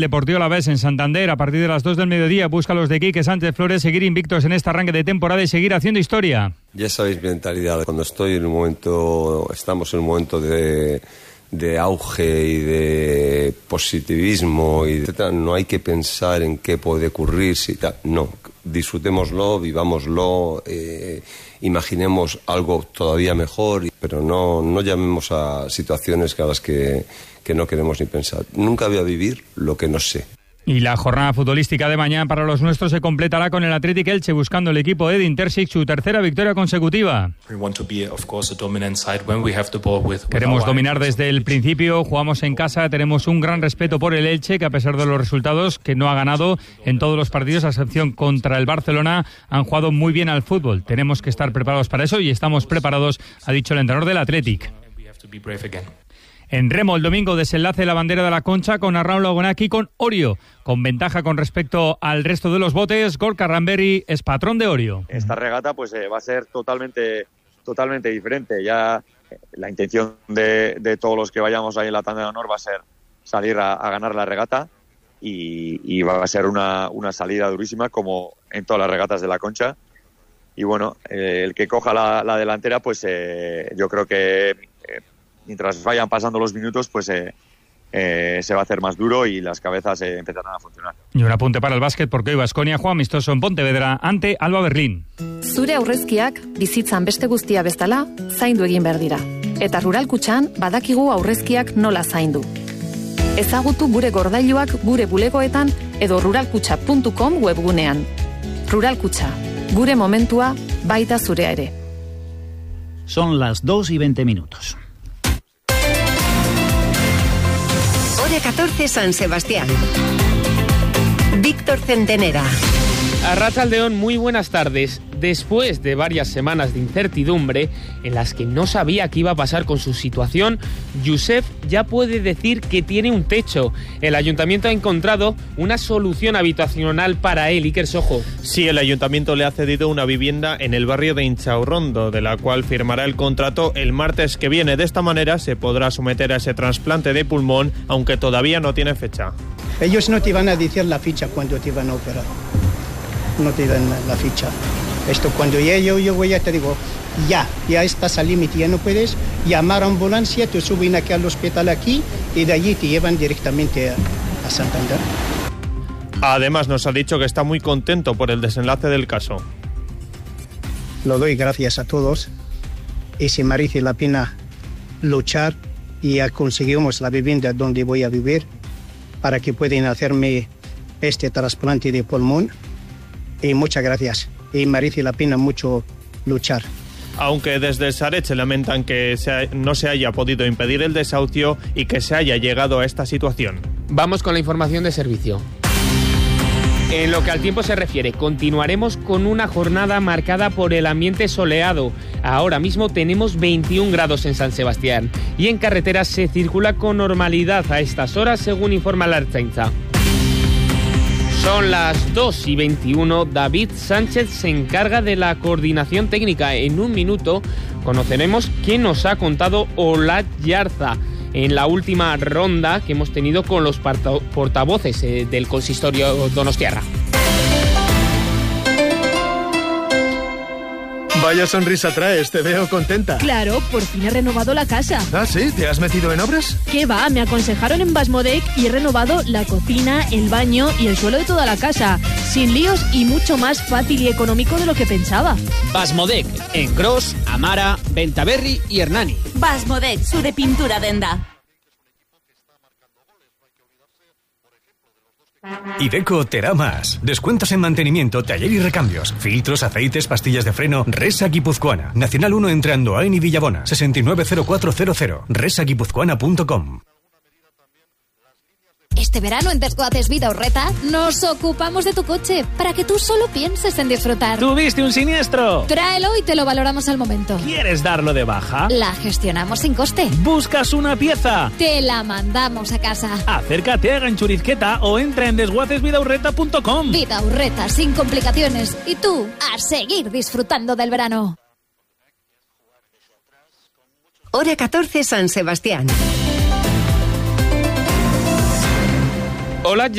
Deportivo Alavés en Santander a partir de las 2 del mediodía. Busca a los de Quique Sánchez Flores seguir invictos en este arranque de temporada y seguir haciendo historia. Ya sabéis mi mentalidad. Cuando estamos en un momento de auge y de positivismo y etcétera, no hay que pensar en qué puede ocurrir, si tal. No, disfrutémoslo, vivámoslo, imaginemos algo todavía mejor, pero no llamemos a situaciones a las que no queremos ni pensar. Nunca voy a vivir lo que no sé. Y la jornada futbolística de mañana para los nuestros se completará con el Athletic Elche buscando el equipo de Edin Terzic su tercera victoria consecutiva. Queremos dominar desde el principio, jugamos en casa, tenemos un gran respeto por el Elche, que a pesar de los resultados, que no ha ganado en todos los partidos, a excepción contra el Barcelona, han jugado muy bien al fútbol. Tenemos que estar preparados para eso y estamos preparados, ha dicho el entrenador del Athletic. En remo, el domingo, desenlace de la bandera de la Concha con Arnaud Lagunaki con Orio. Con ventaja con respecto al resto de los botes, Gorka Ramberry es patrón de Orio. Esta regata pues va a ser totalmente diferente. Ya la intención de todos los que vayamos ahí en la tanda de honor va a ser salir a ganar la regata y va a ser una salida durísima como en todas las regatas de la Concha. Y bueno, el que coja la delantera pues yo creo que mientras vayan pasando los minutos, pues se va a hacer más duro y las cabezas empezarán a funcionar. Y un apunte para el básquet, porque hoy Baskonia juega amistoso en Pontevedra ante Alba Berlín. Zure aurrezkiak bizitzan beste guztia bezala zaindu egin behar dira. Eta Rural Kutxan badakigu aurrezkiak nola zaindu. Ezagutu gure gordailuak gure bulegoetan edo ruralkutxa.com webgunean. Rural Kutxa, gure momentua baita zurea ere. Son las 2:20. Hora 14 San Sebastián. Víctor Centenera. Arratsaldeon, muy buenas tardes. Después de varias semanas de incertidumbre en las que no sabía qué iba a pasar con su situación, Josep ya puede decir que tiene un techo. El ayuntamiento ha encontrado una solución habitacional para él. Iker Sojo. Sí, el ayuntamiento le ha cedido una vivienda en el barrio de Inchaurrondo, de la cual firmará el contrato el martes que viene. De esta manera se podrá someter a ese trasplante de pulmón, aunque todavía no tiene fecha. Ellos no te van a decir la ficha cuando te van a operar. No te dan la ficha. Esto cuando yo voy, ya te digo, ya estás al límite, ya no puedes llamar a ambulancia, te suben aquí al hospital aquí y de allí te llevan directamente a Santander. Además nos ha dicho que está muy contento por el desenlace del caso. Lo doy gracias a todos y se merece la pena luchar y conseguimos la vivienda donde voy a vivir para que puedan hacerme este trasplante de pulmón y muchas gracias. Y merece la pena mucho luchar. Aunque desde el Sarech lamentan que no se haya podido impedir el desahucio y que se haya llegado a esta situación. Vamos con la información de servicio. En lo que al tiempo se refiere, continuaremos con una jornada marcada por el ambiente soleado. Ahora mismo tenemos 21 grados en San Sebastián y en carreteras se circula con normalidad a estas horas, según informa la Ertzaintza. Son las 2:21. David Sánchez se encarga de la coordinación técnica. En un minuto conoceremos qué nos ha contado Olat Yarza en la última ronda que hemos tenido con los portavoces del consistorio donostiarra. Vaya sonrisa traes, te veo contenta. Claro, por fin he renovado la casa. ¿Ah, sí? ¿Te has metido en obras? ¿Qué va? Me aconsejaron en Basmodec y he renovado la cocina, el baño y el suelo de toda la casa. Sin líos y mucho más fácil y económico de lo que pensaba. Basmodec, en Gros, Amara, Bentaberri y Hernani. Basmodec, su de pintura denda. Iveco te da más. Descuentos en mantenimiento, taller y recambios. Filtros, aceites, pastillas de freno. Resa Guipuzcoana. Nacional 1 entre Andoain y Villabona. 690400. resaguipuzcoana.com. Este verano en Desguaces Vida Urreta nos ocupamos de tu coche para que tú solo pienses en disfrutar. ¿Tuviste un siniestro? Tráelo y te lo valoramos al momento. ¿Quieres darlo de baja? La gestionamos sin coste. ¿Buscas una pieza? Te la mandamos a casa. Acércate a Ganchurizqueta o entra en desguacesvidaurreta.com. Vida Urreta, sin complicaciones. Y tú, a seguir disfrutando del verano. Hora 14 San Sebastián. Hola.